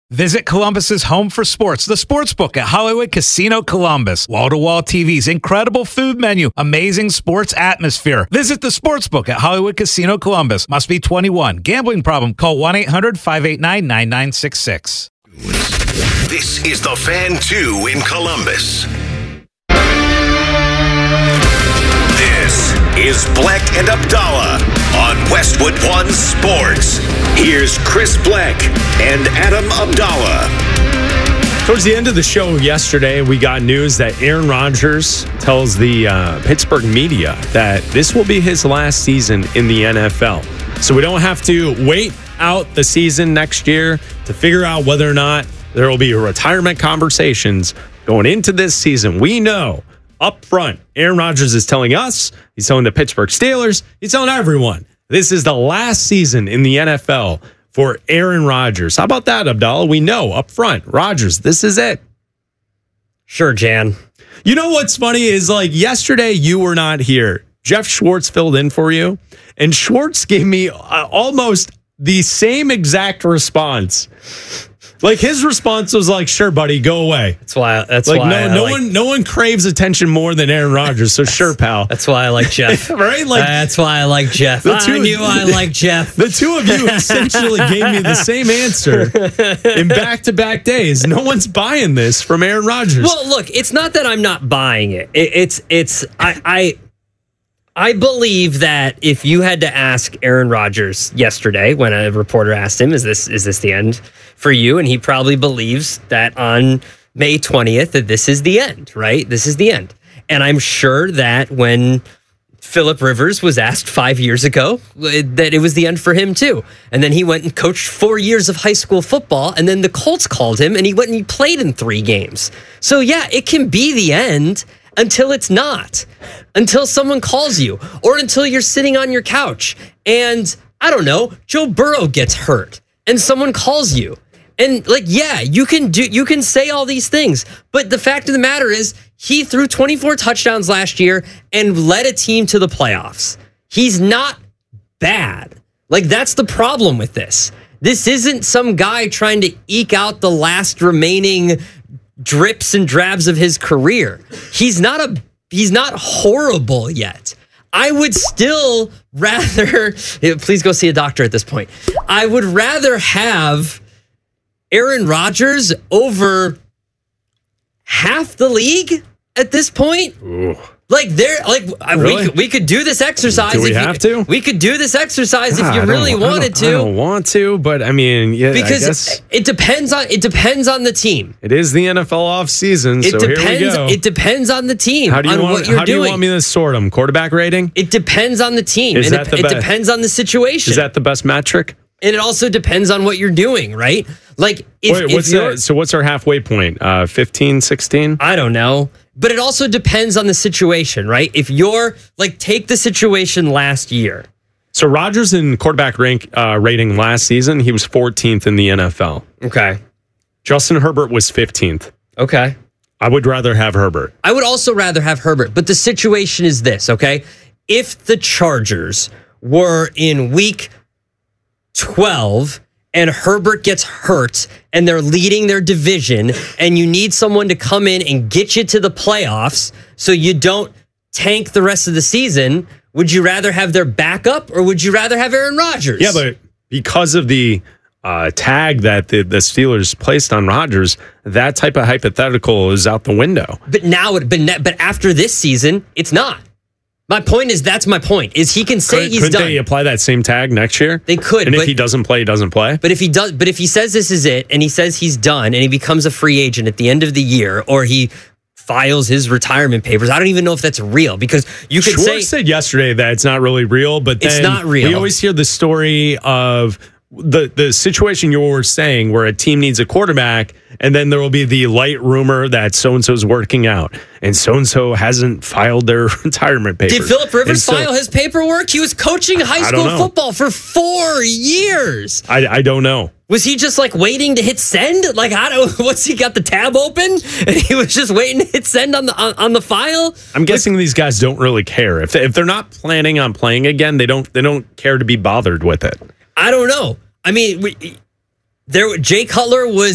Visit Columbus's home for sports, the Sportsbook at Hollywood Casino Columbus. Wall-to-wall TVs, incredible food menu, amazing sports atmosphere. Visit the Sportsbook at Hollywood Casino Columbus. Must be 21. Gambling problem? Call 1-800-589-9966. This is the Fan 2 in Columbus. This is Bleck and Abdallah on Westwood One Sports. Here's Chris Bleck and Adam Abdallah. Towards the end of the show yesterday, we got news that Aaron Rodgers tells the Pittsburgh media that this will be his last season in the NFL. So we don't have to wait out the season next year to figure out whether or not there will be retirement conversations going into this season. We know up front, Aaron Rodgers is telling us, he's telling the Pittsburgh Steelers, he's telling everyone, this is the last season in the NFL for Aaron Rodgers. How about that, Abdallah? We know up front, Rodgers, this is it. Sure, Jan. You know what's funny is, like, yesterday you were not here. Jeff Schwartz filled in for you, and Schwartz gave me almost the same exact response. Like, his response was like, "Sure, buddy, go away." That's why no one craves attention more than Aaron Rodgers. So sure, pal. That's why I like Jeff. Right? Like, that's why I like Jeff. I knew I liked Jeff. The two of you essentially gave me the same answer in back-to-back days. No one's buying this from Aaron Rodgers. Well, look, it's not that I'm not buying it. I believe that if you had to ask Aaron Rodgers yesterday when a reporter asked him, is this the end for you? And he probably believes that on May 20th that this is the end, right? This is the end. And I'm sure that when Phillip Rivers was asked 5 years ago that it was the end for him too. And then he went and coached 4 years of high school football, and then the Colts called him and he went and he played in 3 games. So yeah, it can be the end until it's not, until someone calls you, or until you're sitting on your couch and, I don't know, Joe Burrow gets hurt and someone calls you. And, like, yeah, you can say all these things, but the fact of the matter is he threw 24 touchdowns last year and led a team to the playoffs. He's not bad. Like, that's the problem with this. This isn't some guy trying to eke out the last remaining drips and drabs of his career. He's not horrible yet. I would still rather, please go see a doctor at this point. I would rather have Aaron Rodgers over half the league at this point. Ooh. Really? we could do this exercise. Do we have to? We could do this exercise if you really wanted to. I don't want to, but I mean, yeah, because I guess it depends on the team. It is the NFL off season, so here we go. It depends on the team. How do you want me to sort them? Quarterback rating? It depends on the team. It depends on the situation. Is that the best metric? And it also depends on what you're doing, right? Like, what's our halfway point? 15, 16? I don't know. But it also depends on the situation, right? If you're, like, take the situation last year. So Rodgers in quarterback rating last season, he was 14th in the NFL. Okay. Justin Herbert was 15th. Okay. I would rather have Herbert. I would also rather have Herbert. But the situation is this, okay? If the Chargers were in week 12 and Herbert gets hurt and they're leading their division and you need someone to come in and get you to the playoffs so you don't tank the rest of the season, would you rather have their backup or would you rather have Aaron Rodgers? Yeah, but because of the tag that the Steelers placed on Rodgers, that type of hypothetical is out the window. But after this season, it's not. My point is, that's my point, is he can say he's done. Couldn't they apply that same tag next year? They could. And if he doesn't play, he doesn't play? But if he says this is it, and he says he's done, and he becomes a free agent at the end of the year, or he files his retirement papers, I don't even know if that's real, because you could say... Schwartz said yesterday that it's not really real, but then it's not real. We always hear the story of the situation you were saying where a team needs a quarterback, and then there will be the light rumor that so-and-so's working out, and so-and-so hasn't filed their retirement papers. Did Phillip Rivers file his paperwork? He was coaching high school football for 4 years. I don't know. Was he just like waiting to hit send? Like, what's he got the tab open and he was just waiting to hit send on the file? I'm guessing these guys don't really care. If they're not planning on playing again, they don't care to be bothered with it. I don't know. I mean, Jay Cutler was